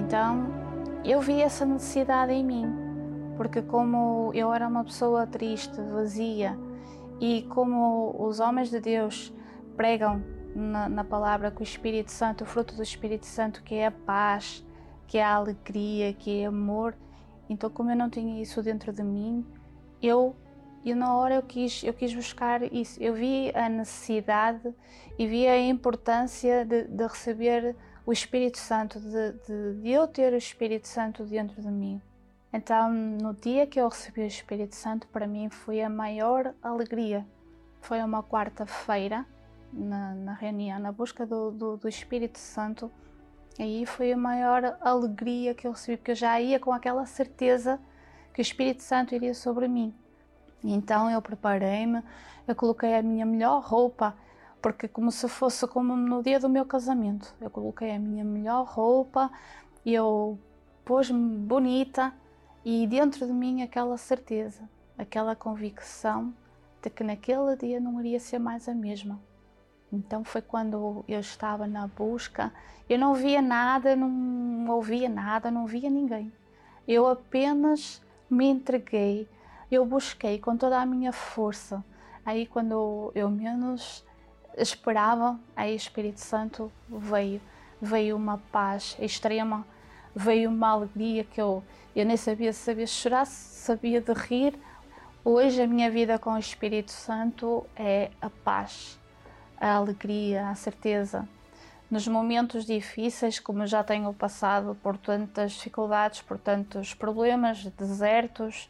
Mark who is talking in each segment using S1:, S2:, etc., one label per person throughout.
S1: então eu vi essa necessidade em mim, porque como eu era uma pessoa triste, vazia, e como os homens de Deus pregam na palavra que o Espírito Santo, o fruto do Espírito Santo, que é a paz, que é a alegria, que é amor, então como eu não tinha isso dentro de mim, eu na hora eu quis buscar isso. Eu vi a necessidade e vi a importância de receber o Espírito Santo, de eu ter o Espírito Santo dentro de mim. Então, no dia que eu recebi o Espírito Santo, para mim foi a maior alegria. Foi uma quarta-feira, na reunião, na busca do Espírito Santo. Aí foi a maior alegria que eu recebi, porque eu já ia com aquela certeza que o Espírito Santo iria sobre mim. Então eu preparei-me, eu coloquei a minha melhor roupa, porque como se fosse como no dia do meu casamento. Eu coloquei a minha melhor roupa, eu pus-me bonita e dentro de mim aquela certeza, aquela convicção de que naquele dia não iria ser mais a mesma. Então foi quando eu estava na busca, eu não via nada, não ouvia nada, não via ninguém. Eu apenas me entreguei, eu busquei com toda a minha força. Aí quando eu menos esperava, aí o Espírito Santo veio uma paz extrema, veio uma alegria que eu nem sabia se sabia chorar, se sabia de rir. Hoje a minha vida com o Espírito Santo é a paz, a alegria, a certeza. Nos momentos difíceis, como eu já tenho passado por tantas dificuldades, por tantos problemas, desertos,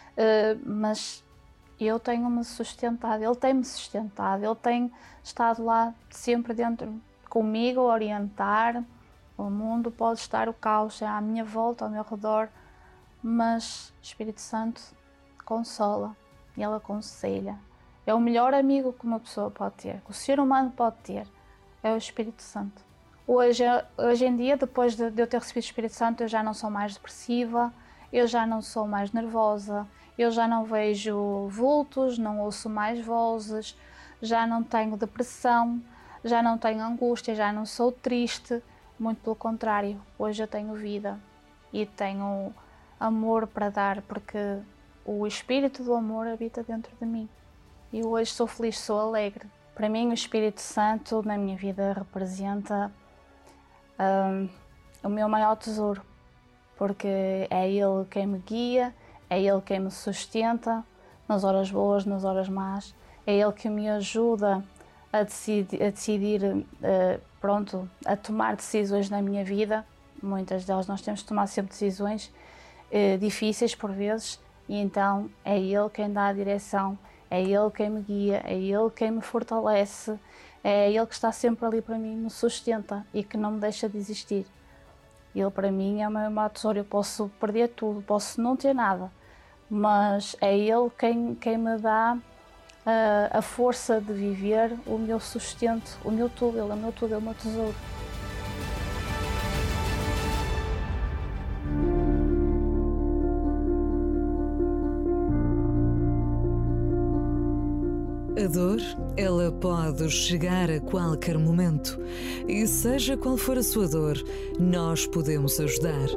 S1: mas eu tenho-me sustentado, Ele tem-me sustentado, Ele tem estado lá sempre dentro comigo, a orientar. O mundo pode estar o caos à minha volta, ao meu redor, mas o Espírito Santo consola, Ele aconselha. É o melhor amigo que uma pessoa pode ter, que o ser humano pode ter, é o Espírito Santo. Hoje em dia, depois de eu ter recebido o Espírito Santo, eu já não sou mais depressiva, eu já não sou mais nervosa, eu já não vejo vultos, não ouço mais vozes, já não tenho depressão, já não tenho angústia, já não sou triste, muito pelo contrário, hoje eu tenho vida e tenho amor para dar, porque o Espírito do amor habita dentro de mim. E hoje sou feliz, sou alegre. Para mim o Espírito Santo na minha vida representa o meu maior tesouro, porque é Ele quem me guia, é Ele quem me sustenta nas horas boas, nas horas más, é Ele que me ajuda a decidir, a tomar decisões na minha vida. Muitas delas nós temos de tomar sempre decisões difíceis por vezes, e então é Ele quem dá a direção, é Ele quem me guia, é Ele quem me fortalece, é Ele que está sempre ali para mim, me sustenta e que não me deixa de existir. Ele para mim é o meu maior tesouro. Eu posso perder tudo, posso não ter nada, mas é Ele quem me dá a força de viver, o meu sustento, o meu tudo. Ele é o meu tudo, é o meu tesouro.
S2: A dor, ela pode chegar a qualquer momento. E seja qual for a sua dor, nós podemos ajudar.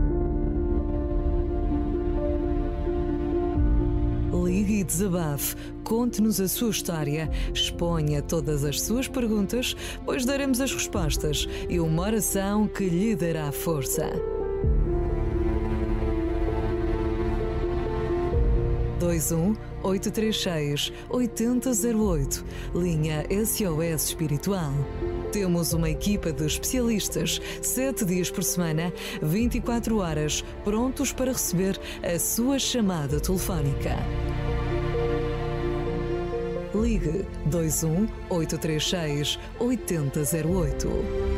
S2: Ligue e desabafe, conte-nos a sua história, exponha todas as suas perguntas, pois daremos as respostas e uma oração que lhe dará força. 21-836-8008, linha SOS Espiritual. Temos uma equipa de especialistas, 7 dias por semana, 24 horas, prontos para receber a sua chamada telefónica. Ligue 21-836-8008.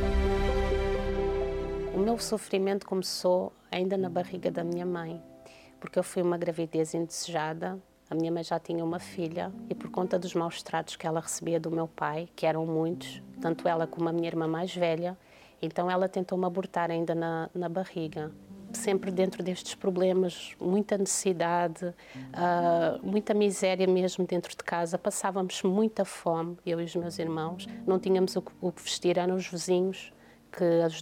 S3: O meu sofrimento começou ainda na barriga da minha mãe, porque eu fui uma gravidez indesejada. A minha mãe já tinha uma filha e por conta dos maus tratos que ela recebia do meu pai, que eram muitos, tanto ela como a minha irmã mais velha, então ela tentou-me abortar ainda na barriga. Sempre dentro destes problemas, muita necessidade, muita miséria mesmo dentro de casa. Passávamos muita fome, eu e os meus irmãos. Não tínhamos o que vestir, eram os vizinhos que